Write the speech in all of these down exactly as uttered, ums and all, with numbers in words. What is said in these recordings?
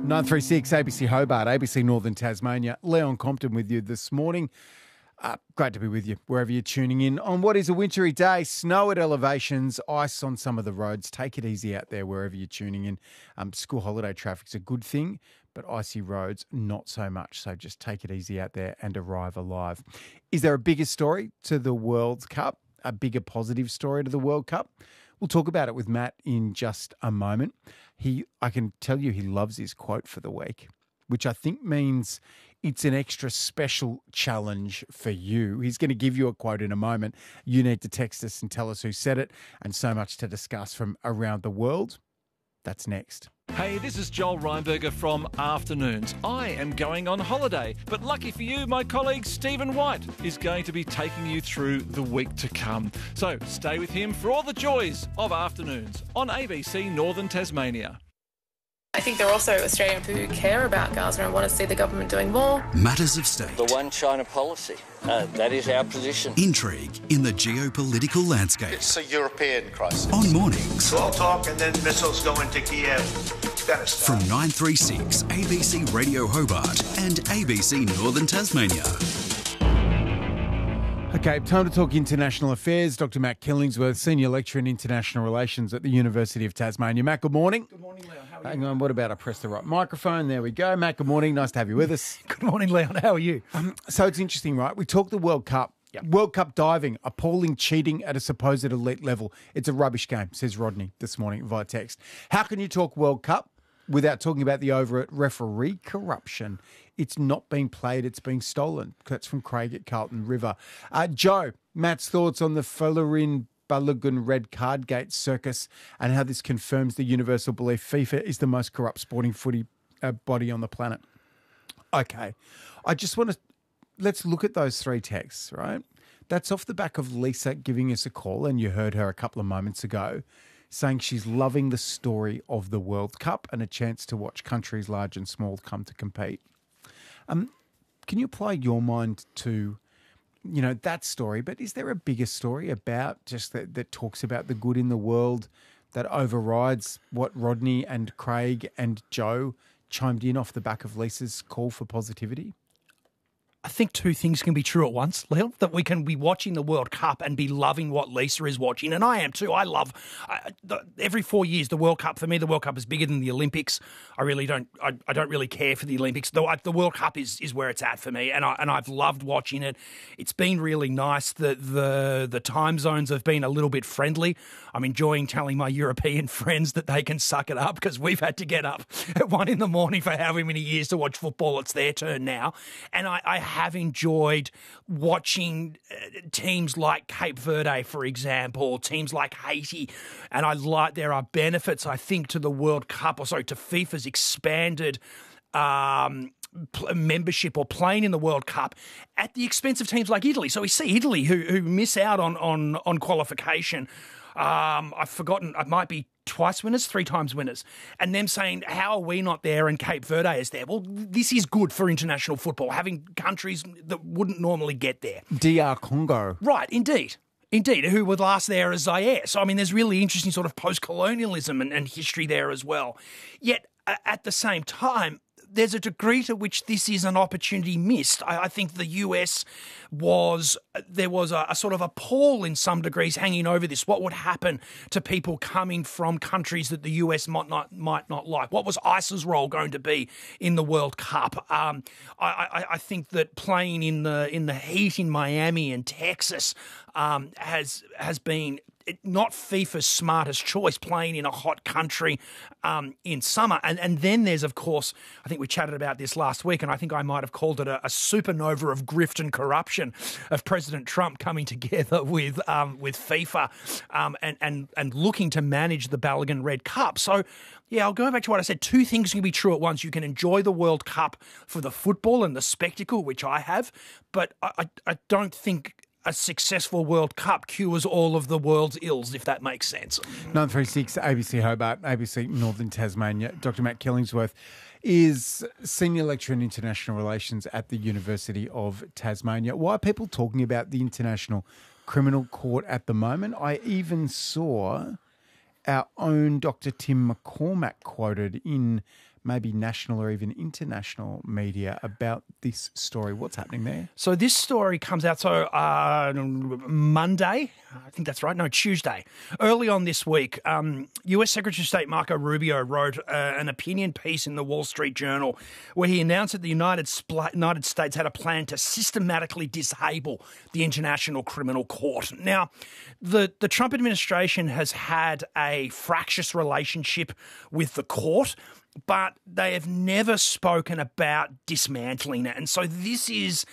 nine three six A B C Hobart, A B C Northern Tasmania. Leon Compton with you this morning. Uh, great to be with you wherever you're tuning in on what is a wintry day. Snow at elevations, ice on some of the roads. Take it easy out there wherever you're tuning in. Um, school holiday traffic's a good thing, but icy roads, not so much. So just take it easy out there and arrive alive. Is there a bigger story to the World Cup? A bigger positive story to the World Cup? We'll talk about it with Matt in just a moment. He, I can tell you he loves his quote for the week, which I think means it's an extra special challenge for you. He's going to give you a quote in a moment. You need to text us and tell us who said it, and so much to discuss from around the world. That's next. Hey, this is Joel Reinberger from Afternoons. I am going on holiday, but lucky for you, my colleague Stephen White is going to be taking you through the week to come. So stay with him for all the joys of Afternoons on A B C Northern Tasmania. I think there are also Australians who care about Gaza and want to see the government doing more. Matters of state. The one China policy. Uh, that is our position. Intrigue in the geopolitical landscape. It's a European crisis. On mornings. Small talk and then missiles go into Kiev. From nine three six A B C Radio Hobart and A B C Northern Tasmania. Okay, time to talk international affairs. Doctor Matt Killingsworth, Senior Lecturer in International Relations at the University of Tasmania. Matt, good morning. Good morning, Leon. How are you? Hang on, what about I press the right microphone? There we go. Matt, good morning. Nice to have you with us. Good morning, Leon. How are you? Um, so it's interesting, right? We talked the World Cup. Yep. World Cup diving, appalling cheating at a supposed elite level. It's a rubbish game, says Rodney this morning via text. How can you talk World Cup without talking about the overt referee corruption? It's not being played, it's being stolen. That's from Craig at Carlton River. Uh, Joe, Matt's thoughts on the Folarin Balogun red card gate circus and how this confirms the universal belief FIFA is the most corrupt sporting footy uh, body on the planet. Okay, I just want to, let's look at those three texts, right? That's off the back of Lisa giving us a call, and you heard her a couple of moments ago, saying she's loving the story of the World Cup and a chance to watch countries large and small come to compete. Um, can you apply your mind to, you know, that story? But is there a bigger story about just that, that talks about the good in the world that overrides what Rodney and Craig and Joe chimed in off the back of Lisa's call for positivity? I think two things can be true at once, Leon, that we can be watching the World Cup and be loving what Lisa is watching. And I am too. I love uh, the, every four years the World Cup. For me, the World Cup is bigger than the Olympics. I really don't I, I don't really care for the Olympics. The, the World Cup is, is where it's at for me, and, I, and I've loved watching it. It's been really nice that the, the time zones have been a little bit friendly. I'm enjoying telling my European friends that they can suck it up because we've had to get up at one in the morning for however many years to watch football. It's their turn now. And I, I have enjoyed watching uh, teams like Cape Verde, for example, teams like Haiti, and I like there are benefits, I think, to the World Cup, or sorry, to FIFA's expanded um, membership or playing in the World Cup at the expense of teams like Italy. So we see Italy who who miss out on on on qualification. Um, I've forgotten, it might be twice winners, three times winners, and them saying, how are we not there and Cape Verde is there? Well, this is good for international football, having countries that wouldn't normally get there. D R Congo. Right, indeed. Indeed, who were last there as Zaire. So, I mean, there's really interesting sort of post-colonialism and, and history there as well. Yet, uh, at the same time, there's a degree to which this is an opportunity missed. I, I think the U S was, there was a, a sort of a pall in some degrees hanging over this. What would happen to people coming from countries that the U S might not might not like? What was ICE's role going to be in the World Cup? Um, I, I, I think that playing in the in the heat in Miami and Texas um, has has been not FIFA's smartest choice, playing in a hot country um, in summer. And and then there's, of course, I think we chatted about this last week, and I think I might have called it a, a supernova of grift and corruption of President Trump coming together with um, with FIFA um, and, and, and looking to manage the Balogun Red Cup. So, yeah, I'll go back to what I said. Two things can be true at once. You can enjoy the World Cup for the football and the spectacle, which I have, but I, I, I don't think a successful World Cup cures all of the world's ills, if that makes sense. nine three six A B C Hobart, A B C Northern Tasmania. Doctor Matt Killingsworth is Senior Lecturer in International Relations at the University of Tasmania. Why are people talking about the International Criminal Court at the moment? I even saw our own Doctor Tim McCormack quoted in maybe national or even international media about this story. What's happening there? So this story comes out, so uh, Monday, I think that's right, no, Tuesday. Early on this week, um, U S Secretary of State Marco Rubio wrote uh, an opinion piece in the Wall Street Journal where he announced that the United, Spl- United States had a plan to systematically disable the International Criminal Court. Now, the, the Trump administration has had a fractious relationship with the court, but they have never spoken about dismantling it. And so this is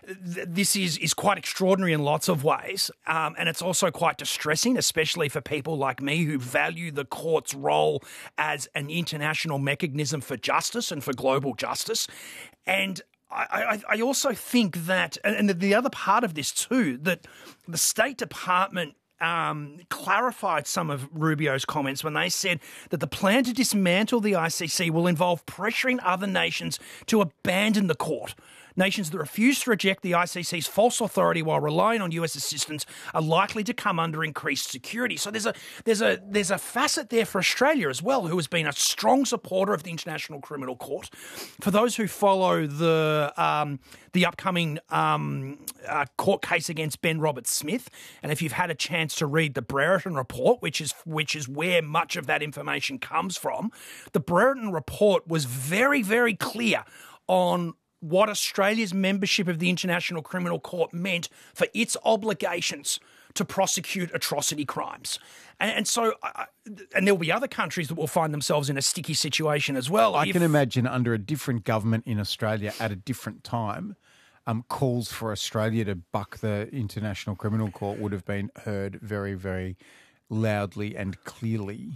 this is, is quite extraordinary in lots of ways, um, and it's also quite distressing, especially for people like me who value the court's role as an international mechanism for justice and for global justice. And I, I, I also think that, and the other part of this too, that the State Department Um, clarified some of Rubio's comments when they said that the plan to dismantle the I C C will involve pressuring other nations to abandon the court. Nations that refuse to reject the I C C's false authority while relying on U S assistance are likely to come under increased security. So there's a there's a there's a facet there for Australia as well, who has been a strong supporter of the International Criminal Court. For those who follow the um, the upcoming um, uh, court case against Ben Roberts-Smith, and if you've had a chance to read the Brereton report, which is which is where much of that information comes from, the Brereton report was very very clear on what Australia's membership of the International Criminal Court meant for its obligations to prosecute atrocity crimes. And, and so, uh, and there'll be other countries that will find themselves in a sticky situation as well. I if, can imagine under a different government in Australia at a different time, um, calls for Australia to buck the International Criminal Court would have been heard very, very loudly and clearly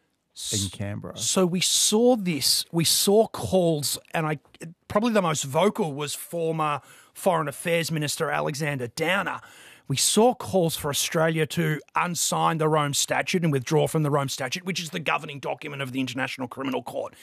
in Canberra. So we saw this, we saw calls, and I probably the most vocal was former Foreign Affairs Minister Alexander Downer. We saw calls for Australia to unsign the Rome Statute and withdraw from the Rome Statute, which is the governing document of the International Criminal Court.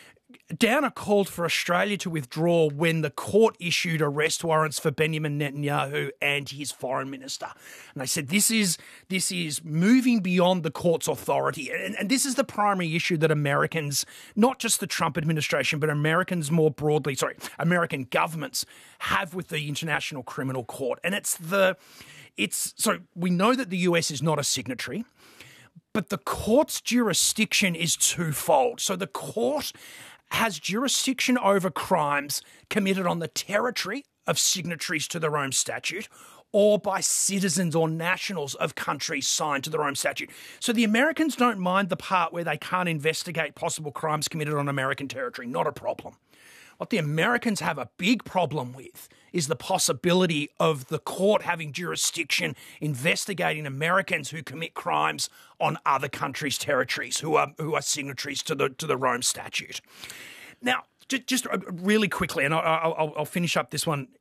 Downer called for Australia to withdraw when the court issued arrest warrants for Benjamin Netanyahu and his foreign minister. And they said this is this is moving beyond the court's authority. And, and this is the primary issue that Americans, not just the Trump administration, but Americans more broadly, sorry, American governments have with the International Criminal Court. And it's the, it's, so we know that the U S is not a signatory, but the court's jurisdiction is twofold. So the court has jurisdiction over crimes committed on the territory of signatories to the Rome Statute or by citizens or nationals of countries signed to the Rome Statute. So the Americans don't mind the part where they can't investigate possible crimes committed on American territory. Not a problem. What the Americans have a big problem with is the possibility of the court having jurisdiction investigating Americans who commit crimes on other countries' territories, who are who are signatories to the to the Rome Statute. Now, just, just really quickly, and I'll, I'll, I'll finish up this one.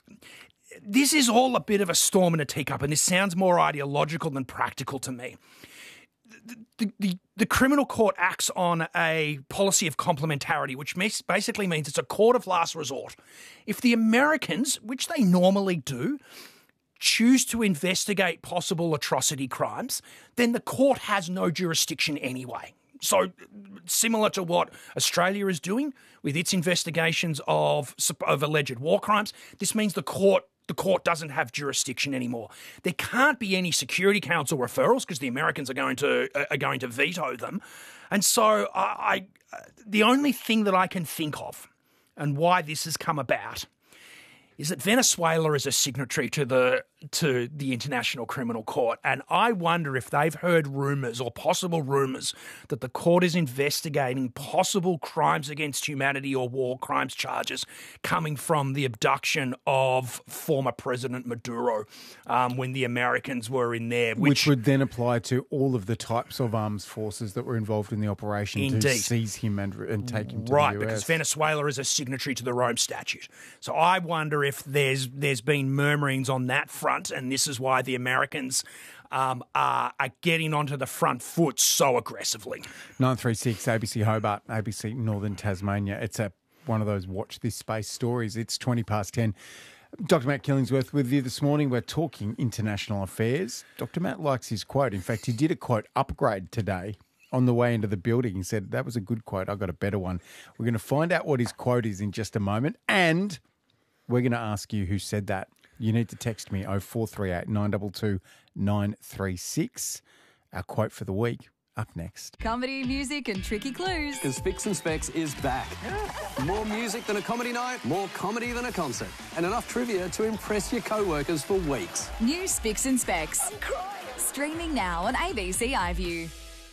This is all a bit of a storm in a teacup, and this sounds more ideological than practical to me. The, the, the criminal court acts on a policy of complementarity, which basically means it's a court of last resort. If the Americans, which they normally do, choose to investigate possible atrocity crimes, then the court has no jurisdiction anyway. So similar to what Australia is doing with its investigations of, of alleged war crimes, this means the court The court doesn't have jurisdiction anymore. There can't be any Security Council referrals because the Americans are going to are going to veto them. And so I, I, the only thing that I can think of and why this has come about is that Venezuela is a signatory to the to the International Criminal Court, and I wonder if they've heard rumours or possible rumours that the court is investigating possible crimes against humanity or war crimes charges coming from the abduction of former President Maduro um, when the Americans were in there. Which, which would then apply to all of the types of armed forces that were involved in the operation Indeed. to seize him and, and take him to right, the U S. Because Venezuela is a signatory to the Rome Statute. So I wonder if there's there's been murmurings on that front, and this is why the Americans um, are, are getting onto the front foot so aggressively. nine three six A B C Hobart, A B C Northern Tasmania. It's a one of those watch this space stories. It's twenty past ten. Doctor Matt Killingsworth with you this morning. We're talking international affairs. Doctor Matt likes his quote. In fact, he did a quote upgrade today. on the way into the building. He said, that was a good quote. I got a better one. We're going to find out what his quote is in just a moment. And we're going to ask you who said that. You need to text me oh four three eight, nine two two, nine three six. Our quote for the week up next. Comedy, music and tricky clues. Because Spicks and Specs is back. More music than a comedy night, more comedy than a concert, and enough trivia to impress your co-workers for weeks. New Spicks and Specs. Streaming now on A B C iView.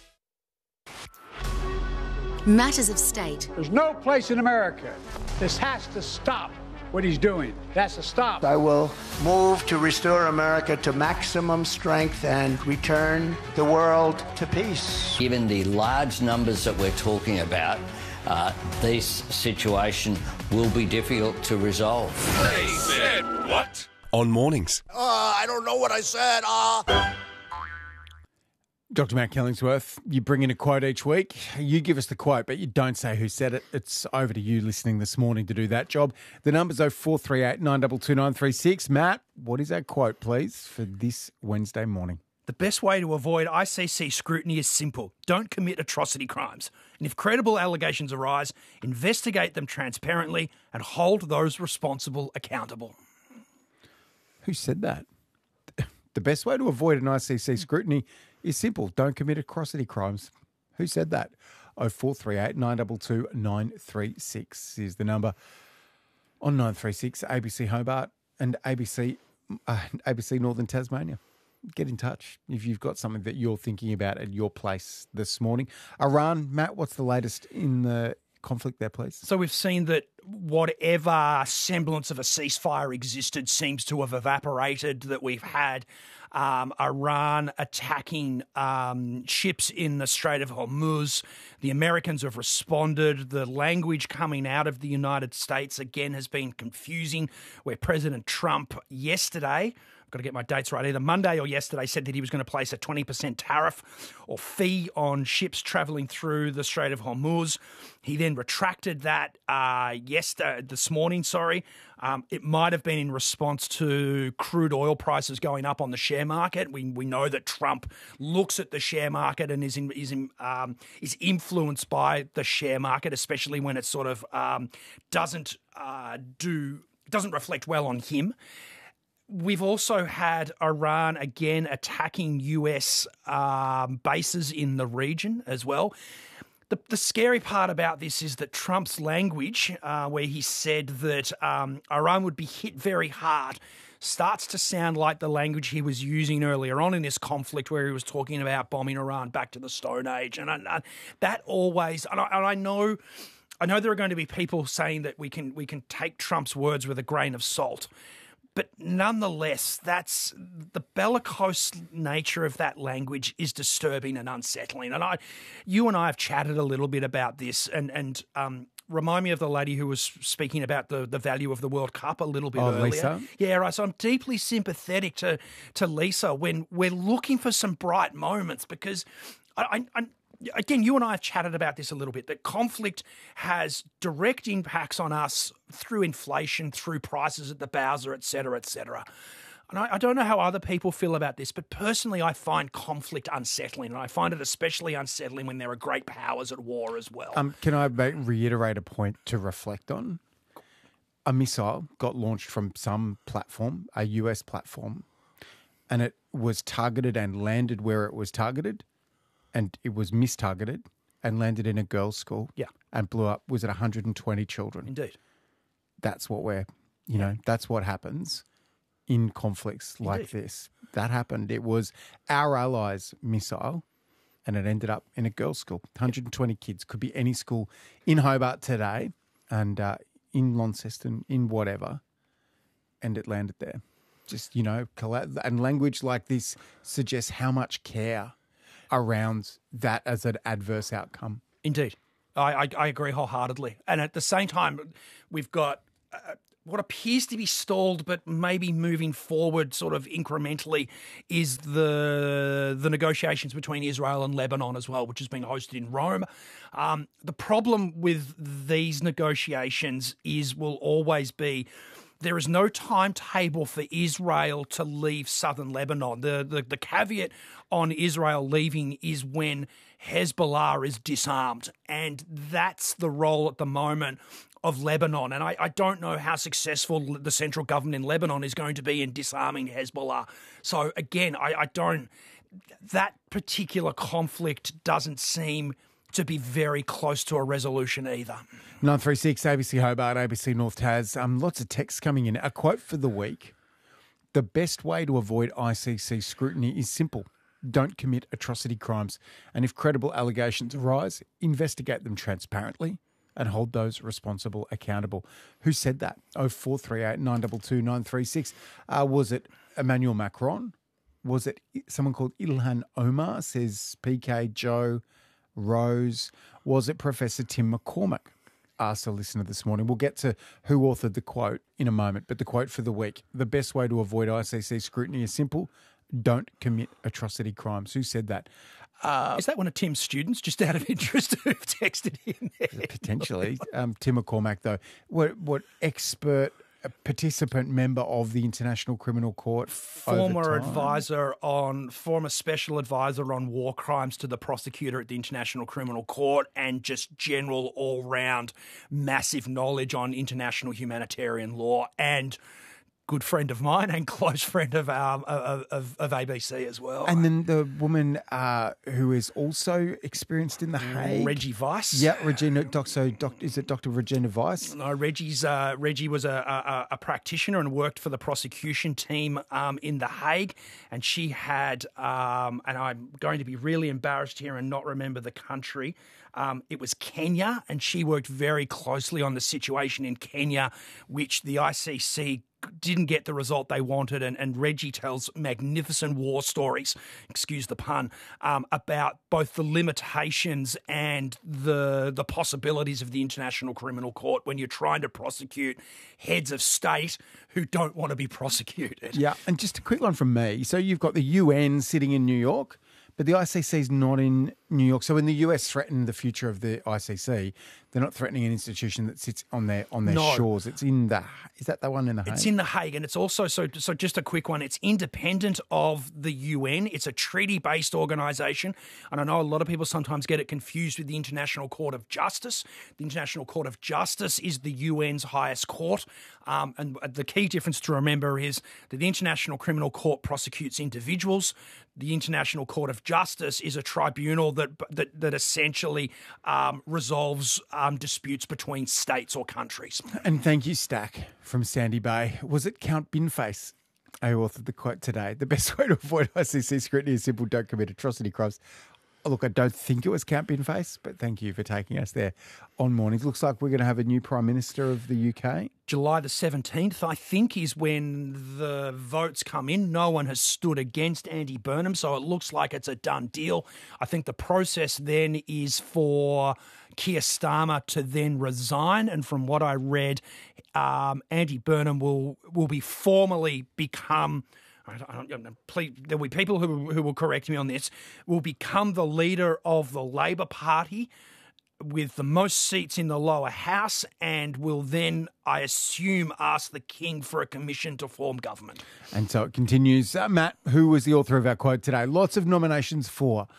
Matters of state. There's no place in America. This has to stop. What he's doing. That's a stop. I will move to restore America to maximum strength and return the world to peace. Given the large numbers that we're talking about, uh, this situation will be difficult to resolve. They said what? On mornings. Uh, I don't know what I said. Uh... Doctor Matt Killingsworth, you bring in a quote each week. You give us the quote, but you don't say who said it. It's over to you listening this morning to do that job. The number's oh four three eight, nine two two, nine three six. Matt, what is that quote, please, for this Wednesday morning? The best way to avoid I C C scrutiny is simple. Don't commit atrocity crimes. And if credible allegations arise, investigate them transparently and hold those responsible accountable. Who said that? The best way to avoid an I C C scrutiny is simple. Don't commit atrocity crimes. Who said that? oh four three eight, nine two two, nine three six is the number on nine three six, A B C Hobart and A B C, uh, A B C Northern Tasmania. Get in touch if you've got something that you're thinking about at your place this morning. Iran, Matt, what's the latest in the conflict there, please? So we've seen that whatever semblance of a ceasefire existed seems to have evaporated, that we've had um, Iran attacking um, ships in the Strait of Hormuz. The Americans have responded. The language coming out of the United States, again, has been confusing, where President Trump yesterday, I've got to get my dates right, either Monday or yesterday, said that he was going to place a twenty percent tariff or fee on ships travelling through the Strait of Hormuz. He then retracted that uh, yesterday, this morning, sorry. Um, it might have been in response to crude oil prices going up on the share market. We we know that Trump looks at the share market and is in, is in, um, is influenced by the share market, especially when it sort of um, doesn't uh, do doesn't reflect well on him. We've also had Iran again attacking U S um, bases in the region as well. The, the scary part about this is that Trump's language, uh, where he said that um, Iran would be hit very hard, starts to sound like the language he was using earlier on in this conflict, where he was talking about bombing Iran back to the Stone Age. And I, I, that always, and I, and I know... I know there are going to be people saying that we can we can take Trump's words with a grain of salt. But nonetheless, that's the bellicose nature of that language is disturbing and unsettling. And I, you and I have chatted a little bit about this, and and um, remind me of the lady who was speaking about the, the value of the World Cup a little bit oh, earlier. Lisa? Yeah, right. So I'm deeply sympathetic to to Lisa when we're looking for some bright moments, because I. I, I Again, you and I have chatted about this a little bit, that conflict has direct impacts on us through inflation, through prices at the Bowser, et cetera, et cetera. And I, I don't know how other people feel about this, but personally I find conflict unsettling, and I find it especially unsettling when there are great powers at war as well. Um, can I make, reiterate a point to reflect on? A missile got launched from some platform, a U S platform, and it was targeted and landed where it was targeted. And it was mistargeted and landed in a girls' school. Yeah. And blew up. Was it one hundred twenty children? Indeed. That's what we're, you know, that's what happens in conflicts like Indeed. this. That happened. It was our allies' missile, and it ended up in a girls' school. one hundred twenty kids. Could be any school in Hobart today, and uh, in Launceston, in whatever, and it landed there. Just, you know, and language like this suggests how much care around that as an adverse outcome. Indeed. I, I, I agree wholeheartedly. And at the same time, we've got uh, what appears to be stalled but maybe moving forward sort of incrementally is the the negotiations between Israel and Lebanon as well, which has been hosted in Rome. Um, the problem with these negotiations is will always be there is no timetable for Israel to leave southern Lebanon. The, the, the caveat on Israel leaving is when Hezbollah is disarmed, and that's the role at the moment of Lebanon. And I, I don't know how successful the central government in Lebanon is going to be in disarming Hezbollah. So again, I, I don't... That particular conflict doesn't seem to be very close to a resolution either. nine three six, A B C Hobart, A B C North Tas. Um, lots of texts coming in. A quote for the week. The best way to avoid I C C scrutiny is simple. Don't commit atrocity crimes. And if credible allegations arise, investigate them transparently and hold those responsible accountable. Who said that? oh four three eight, nine two two, nine three six. Uh, was it Emmanuel Macron? Was it someone called Ilhan Omar, says P K, Joe, Rose? Was it Professor Tim McCormack? Asked a listener this morning. We'll get to who authored the quote in a moment, but the quote for the week: the best way to avoid I C C scrutiny is simple. Don't commit atrocity crimes. Who said that? Uh, is that one of Tim's students, just out of interest, who've texted in there? Potentially. um, Tim McCormack, though. What, what expert... a participant member of the International Criminal Court, former advisor on, former special advisor on war crimes to the prosecutor at the International Criminal Court, and just general all-round massive knowledge on international humanitarian law, and good friend of mine and close friend of um, of, of, of A B C as well. And then the woman uh, who is also experienced in The Hague. Reggie Weiss. Yeah, Regina, doc, so doc, is it Doctor Regina Weiss? No, Reggie's, uh, Reggie was a, a, a practitioner and worked for the prosecution team um, in The Hague. And she had, um, and I'm going to be really embarrassed here and not remember the country, Um, it was Kenya, and she worked very closely on the situation in Kenya, which the I C C didn't get the result they wanted, and, and Reggie tells magnificent war stories, excuse the pun, um, about both the limitations and the the possibilities of the International Criminal Court when you're trying to prosecute heads of state who don't want to be prosecuted. Yeah, and just a quick one from me. So you've got the U N sitting in New York, but the I C C is not in New York. So when the U S threaten the future of the I C C, they're not threatening an institution that sits on their on their No. shores. It's in the is that the one in the Hague? It's in The Hague, and it's also, so so just a quick one, it's independent of the U N. It's a treaty-based organisation, and I know a lot of people sometimes get it confused with the International Court of Justice. The International Court of Justice is the U N's highest court, um, and the key difference to remember is that the International Criminal Court prosecutes individuals. The International Court of Justice is a tribunal that that, that essentially um, resolves um, disputes between states or countries. And thank you, Stack, from Sandy Bay. Was it Count Binface who authored the quote today? The best way to avoid I C C scrutiny is simple: don't commit atrocity crimes. Look, I don't think it was Count Binface, but thank you for taking us there on mornings. Looks like we're going to have a new Prime Minister of the U K. July the seventeenth, I think, is when the votes come in. No one has stood against Andy Burnham, so it looks like it's a done deal. I think the process then is for Keir Starmer to then resign, and from what I read, um, Andy Burnham will will be formally become... I don't, I don't, please, there'll be people who, who will correct me on this, will become the leader of the Labor Party with the most seats in the lower house, and will then, I assume, ask the King for a commission to form government. And so it continues. Uh, Matt, who was the author of our quote today? Lots of nominations for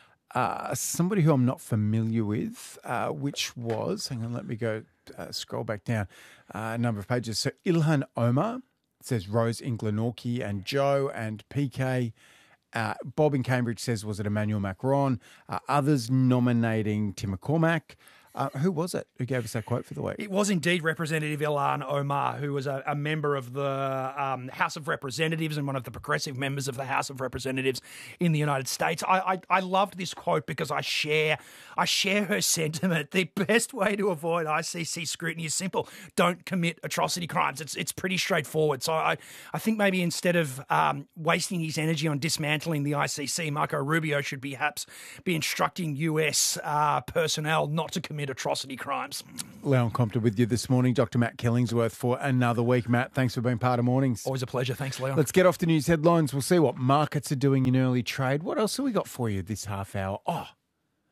uh, somebody who I'm not familiar with, uh, which was, hang on, let me go uh, scroll back down uh, a number of pages. So Ilhan Omar. Says Rose in Glenorchy and Joe and P K. Uh, Bob in Cambridge says, was it Emmanuel Macron? Uh, others nominating Tim McCormack. Uh, who was it who gave us that quote for the week? It was indeed Representative Ilhan Omar, who was a, a member of the um, House of Representatives and one of the progressive members of the House of Representatives in the United States. I, I, I loved this quote because I share I share her sentiment. The best way to avoid I C C scrutiny is simple: don't commit atrocity crimes. It's it's pretty straightforward. So I, I think maybe instead of um, wasting his energy on dismantling the I C C, Marco Rubio should perhaps be instructing U S uh, personnel not to commit atrocity crimes. Leon Compton with you this morning. Doctor Matt Killingsworth for another week. Matt, thanks for being part of Mornings. Always a pleasure. Thanks, Leon. Let's get off the news headlines. We'll see what markets are doing in early trade. What else have we got for you this half hour? Oh,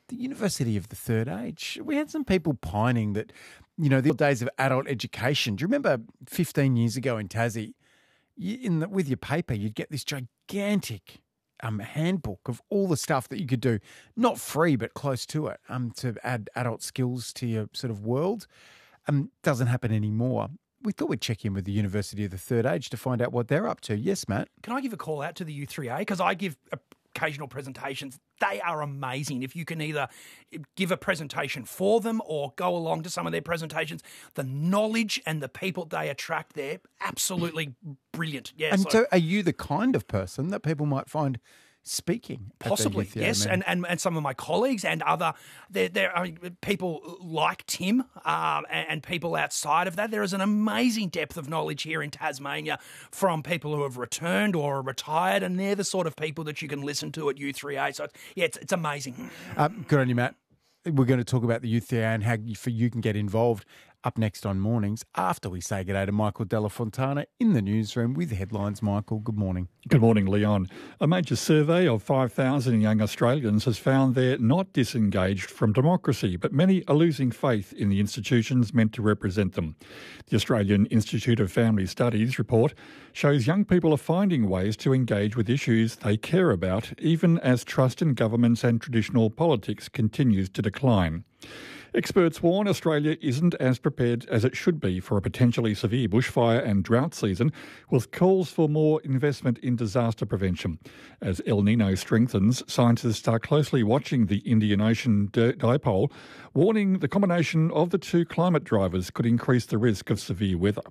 the University of the Third Age. We had some people pining that, you know, the old days of adult education. Do you remember fifteen years ago in Tassie, you, in the, with your paper, you'd get this gigantic um, handbook of all the stuff that you could do, not free, but close to it, um, to add adult skills to your sort of world. Um, doesn't happen anymore. We thought we'd check in with the University of the Third Age to find out what they're up to. Yes, Matt? Can I give a call out to the U three A? Because I give occasional presentations. They are amazing. If you can either give a presentation for them or go along to some of their presentations, the knowledge and the people they attract there, absolutely brilliant. Yeah, and so, so are you the kind of person that people might find speaking? Possibly, yes. And, and and some of my colleagues and other, there, there are people like Tim um, and, and people outside of that. There is an amazing depth of knowledge here in Tasmania from people who have returned or are retired, and they're the sort of people that you can listen to at U three A. So, yeah, it's, it's amazing. Um, good on you, Matt. We're going to talk about the U three A and how you, for you can get involved up next on Mornings after we say good day to Michael Della Fontana in the newsroom with headlines. Michael, good morning. Good morning, Leon. A major survey of five thousand young Australians has found they're not disengaged from democracy, but many are losing faith in the institutions meant to represent them. The Australian Institute of Family Studies report shows young people are finding ways to engage with issues they care about, even as trust in governments and traditional politics continues to decline. Experts warn Australia isn't as prepared as it should be for a potentially severe bushfire and drought season, with calls for more investment in disaster prevention. As El Nino strengthens, scientists are closely watching the Indian Ocean di- dipole, warning the combination of the two climate drivers could increase the risk of severe weather.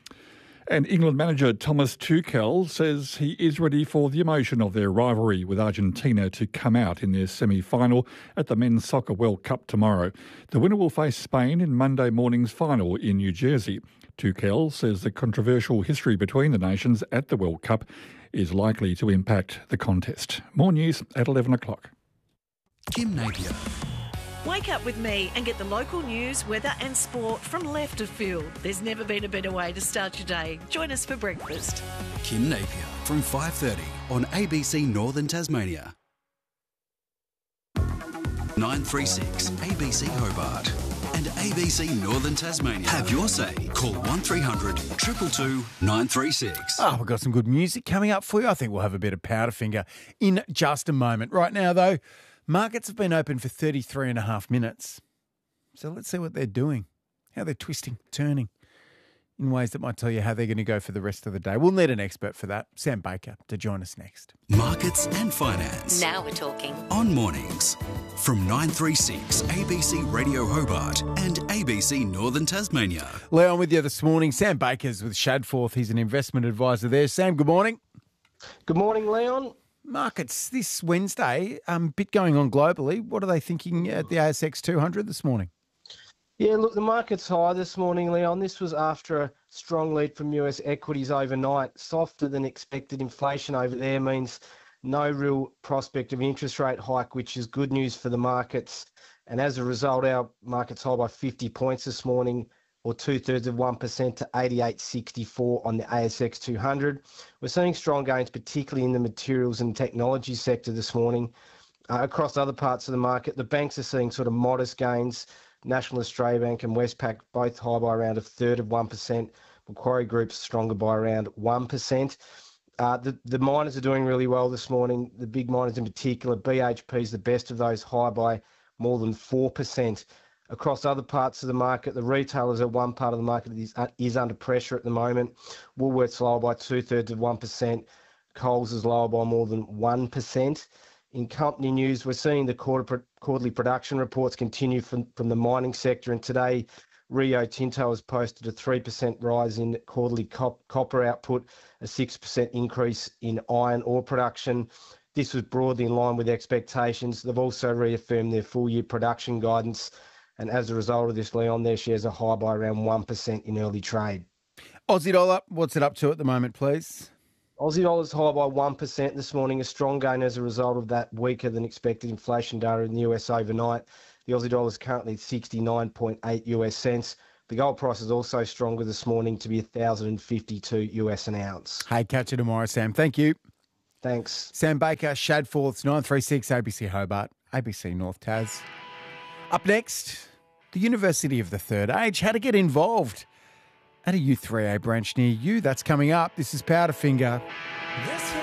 And England manager Thomas Tuchel says he is ready for the emotion of their rivalry with Argentina to come out in their semi-final at the Men's Soccer World Cup tomorrow. The winner will face Spain in Monday morning's final in New Jersey. Tuchel says the controversial history between the nations at the World Cup is likely to impact the contest. More news at eleven o'clock. Kim Napier. Wake up with me and get the local news, weather and sport from left of field. There's never been a better way to start your day. Join us for breakfast. Kim Napier from five thirty on A B C Northern Tasmania. nine three six A B C Hobart and A B C Northern Tasmania. Have your say. Call one three hundred two two two nine three six. Oh, we've got some good music coming up for you. I think we'll have a bit of Powderfinger in just a moment. Right now, though, markets have been open for thirty-three and a half minutes. So let's see what they're doing, how they're twisting, turning in ways that might tell you how they're going to go for the rest of the day. We'll need an expert for that, Sam Baker, to join us next. Markets and finance. Now we're talking. On Mornings. From nine three six A B C Radio Hobart and A B C Northern Tasmania. Leon with you this morning. Sam Baker's with Shadforth. He's an investment advisor there. Sam, good morning. Good morning, Leon. Markets this Wednesday, um, bit going on globally. What are they thinking at the A S X two hundred this morning? Yeah, look, the market's high this morning, Leon. This was after a strong lead from U S equities overnight. Softer than expected inflation over there means no real prospect of interest rate hike, which is good news for the markets. And as a result, our market's high by fifty points this morning, or two-thirds of one percent to eighty-eight sixty-four on the A S X two hundred. We're seeing strong gains, particularly in the materials and technology sector this morning. Uh, across other parts of the market, the banks are seeing sort of modest gains. National Australia Bank and Westpac both high by around a third of one percent. Macquarie Group's stronger by around one percent. Uh, the, the miners are doing really well this morning. The big miners in particular, B H P is the best of those, high by more than four percent. Across other parts of the market, the retailers are one part of the market that is, uh, is under pressure at the moment. Woolworths lower by two-thirds of one percent. Coles is lower by more than one percent. In company news, we're seeing the quarter, quarterly production reports continue from, from the mining sector. And today, Rio Tinto has posted a three percent rise in quarterly cop, copper output, a six percent increase in iron ore production. This was broadly in line with expectations. They've also reaffirmed their full-year production guidance. And as a result of this, Leon, their shares are high by around one percent in early trade. Aussie dollar, what's it up to at the moment, please? Aussie dollar's high by one percent this morning, a strong gain as a result of that weaker than expected inflation data in the U S overnight. The Aussie dollar is currently sixty-nine point eight U S cents. The gold price is also stronger this morning to be one thousand fifty-two U S an ounce. Hey, catch you tomorrow, Sam. Thank you. Thanks. Sam Baker, Shadforth's nine three six A B C Hobart, A B C North Tas. Up next, the University of the Third Age. How to get involved at a U three A branch near you. That's coming up. This is Powderfinger.